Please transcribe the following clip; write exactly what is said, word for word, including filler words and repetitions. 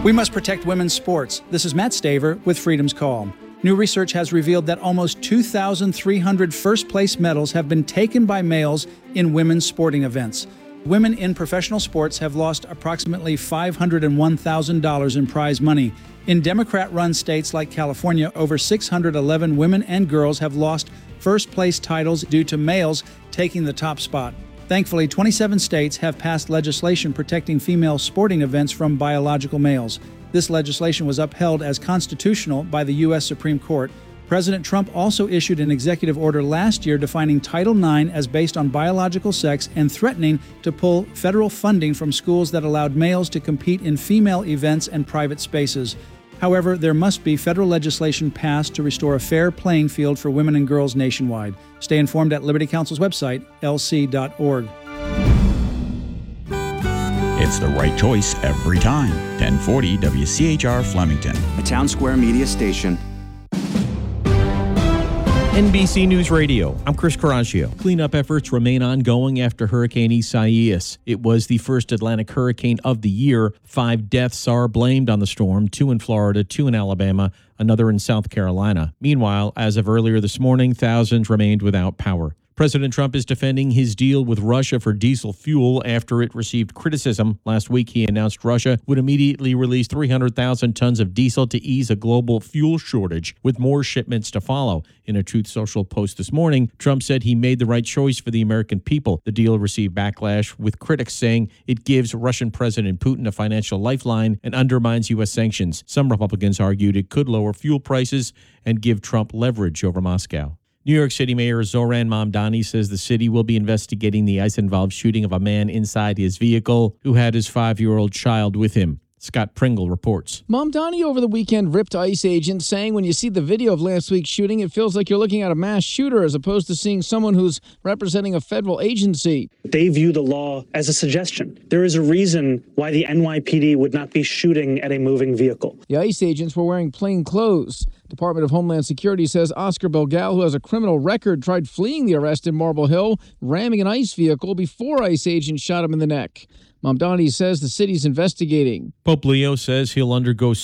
We must protect women's sports. This is Matt Staver with Freedom's Call. New research has revealed that almost two thousand three hundred first-place medals have been taken by males in women's sporting events. Women in professional sports have lost approximately five hundred one thousand dollars in prize money. In Democrat-run states like California, over six hundred eleven women and girls have lost first-place titles due to males taking the top spot. Thankfully, twenty-seven states have passed legislation protecting female sporting events from biological males. This legislation was upheld as constitutional by the U S Supreme Court. President Trump also issued an executive order last year defining Title nine as based on biological sex and threatening to pull federal funding from schools that allowed males to compete in female events and private spaces. However, there must be federal legislation passed to restore a fair playing field for women and girls nationwide. Stay informed at Liberty Counsel's website, L C dot org. It's the right choice every time. ten forty W C H R Flemington, a Town Square media station. N B C News Radio, I'm Chris Caraccio. Cleanup efforts remain ongoing after Hurricane Isaias. It was the first Atlantic hurricane of the year. Five deaths are blamed on the storm, two in Florida, two in Alabama, another in South Carolina. Meanwhile, as of earlier this morning, thousands remained without power. President Trump is defending his deal with Russia for diesel fuel after it received criticism. Last week, he announced Russia would immediately release three hundred thousand tons of diesel to ease a global fuel shortage, with more shipments to follow. In a Truth Social post this morning, Trump said he made the right choice for the American people. The deal received backlash, with critics saying it gives Russian President Putin a financial lifeline and undermines U S sanctions. Some Republicans argued it could lower fuel prices and give Trump leverage over Moscow. New York City Mayor Zoran Mamdani says the city will be investigating the ICE-involved shooting of a man inside his vehicle who had his five-year-old child with him. Scott Pringle reports. Mamdani over the weekend ripped ICE agents, saying when you see the video of last week's shooting, it feels like you're looking at a mass shooter as opposed to seeing someone who's representing a federal agency. They view the law as a suggestion. There is a reason why the N Y P D would not be shooting at a moving vehicle. The ICE agents were wearing plain clothes. Department of Homeland Security says Oscar Belgal, who has a criminal record, tried fleeing the arrest in Marble Hill, ramming an ICE vehicle before ICE agents shot him in the neck. Mamdani says the city's investigating. Pope Leo says he'll undergo